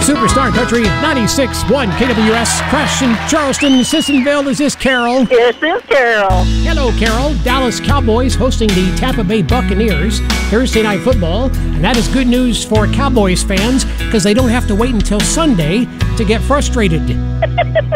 Superstar Country 96.1 KWS. Crash in Charleston, Sissonville. Is this Carol? Yes, this is Carol. Hello, Carol. Dallas Cowboys hosting the Tampa Bay Buccaneers Thursday Night Football. And that is good news for Cowboys fans because they don't have to wait until Sunday to get frustrated.